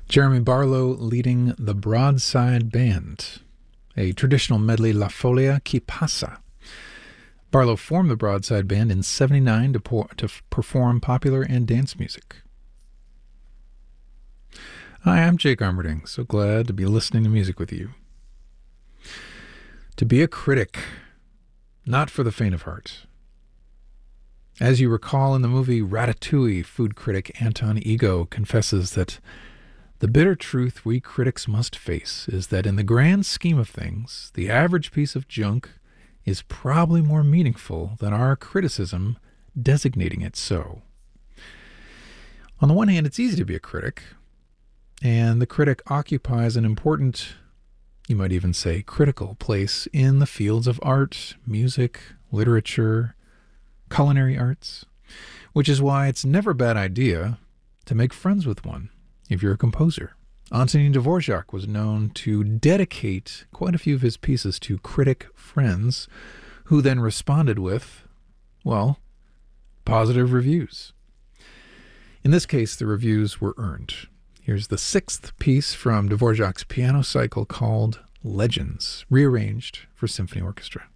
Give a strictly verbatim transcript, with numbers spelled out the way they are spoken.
Jeremy Barlow leading the Broadside Band, a traditional medley La Folia Qui Passa. Barlow formed the Broadside Band in seventy-nine to, por- to f- perform popular and dance music. Hi, I'm Jake Armerding. So glad to be listening to music with you. To be a critic, not for the faint of heart. As you recall in the movie Ratatouille, food critic Anton Ego confesses that the bitter truth we critics must face is that in the grand scheme of things, the average piece of junk is probably more meaningful than our criticism designating it so. On the one hand, it's easy to be a critic, and the critic occupies an important, you might even say critical place in the fields of art, music, literature, culinary arts, which is why it's never a bad idea to make friends with one if you're a composer. Antonin Dvorak was known to dedicate quite a few of his pieces to critic friends who then responded with, well, positive reviews. In this case, the reviews were earned. Here's the sixth piece from Dvorak's piano cycle called Legends, rearranged for symphony orchestra.